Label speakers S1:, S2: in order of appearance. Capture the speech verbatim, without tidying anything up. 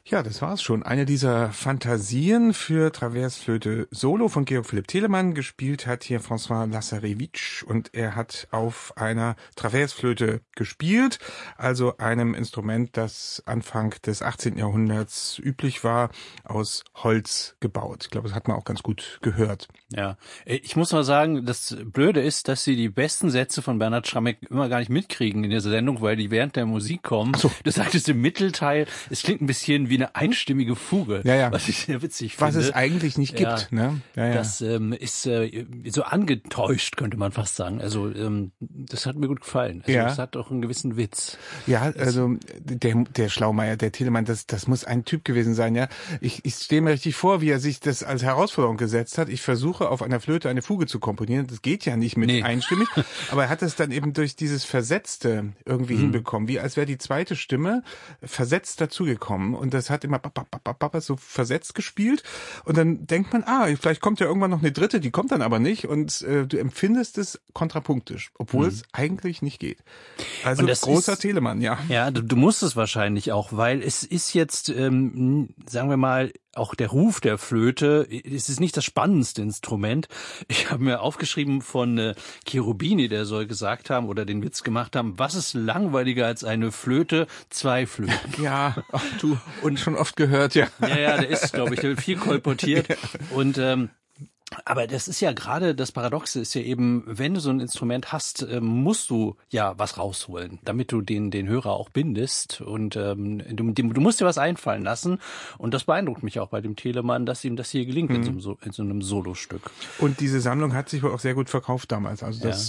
S1: Ja, das war's schon. Eine dieser Fantasien für Traversflöte Solo von Georg Philipp Telemann. Gespielt hat hier François Lasarevich und er hat auf einer Traversflöte gespielt, also einem Instrument, das Anfang des achtzehnten Jahrhunderts üblich war, aus Holz gebaut. Ich glaube, das hat man auch ganz gut gehört.
S2: Ja, ich muss mal sagen, das Blöde ist, dass sie die besten Sätze von Bernhard Schrammeck immer gar nicht mitkriegen in dieser Sendung, weil die während der Musik kommen. So. Du sagtest im Mittelteil, es klingt ein bisschen wie eine einstimmige Fuge,
S1: ja, ja.
S2: was ich sehr witzig finde.
S1: Was es eigentlich nicht gibt.
S2: Ja,
S1: ne? Ja, ja.
S2: Das ähm, ist äh, so angetäuscht, könnte man fast sagen. Also ähm, das hat mir gut gefallen. Also
S1: ja.
S2: Das hat auch einen gewissen Witz.
S1: Ja, also der, der Schlaumeier, der Telemann, das, das muss ein Typ gewesen sein. Ja, Ich, ich stehe mir richtig vor, wie er sich das als Herausforderung gesetzt hat. Ich versuche auf einer Flöte eine Fuge zu komponieren. Das geht ja nicht mit nee. einstimmig. Aber er hat es dann eben durch dieses Versetzte irgendwie mhm. hinbekommen, wie als wäre die zweite Stimme versetzt dazugekommen. Und das hat immer so versetzt gespielt. Und dann denkt man, ah, vielleicht kommt ja irgendwann noch eine dritte, die kommt dann aber nicht. Und äh, du empfindest es kontrapunktisch, obwohl mhm. es eigentlich nicht geht. Also
S2: und das
S1: großer
S2: ist,
S1: Telemann, ja.
S2: Ja, du, du musst es wahrscheinlich auch, weil es ist jetzt, ähm, sagen wir mal, auch der Ruf der Flöte, es ist nicht das spannendste Instrument. Ich habe mir aufgeschrieben von äh, Cherubini, der soll gesagt haben oder den Witz gemacht haben, was ist langweiliger als eine Flöte? Zwei Flöten.
S1: Ja, ach, du, und schon oft gehört, ja.
S2: Ja, ja, der ist, glaube ich, der wird viel kolportiert. Ja. Und ähm, aber das ist ja gerade, das Paradoxe ist ja eben, wenn du so ein Instrument hast, musst du ja was rausholen, damit du den den Hörer auch bindest und ähm, du, du musst dir was einfallen lassen und das beeindruckt mich auch bei dem Telemann, dass ihm das hier gelingt mhm. in, so, in so einem Solostück.
S1: Und diese Sammlung hat sich wohl auch sehr gut verkauft damals, also das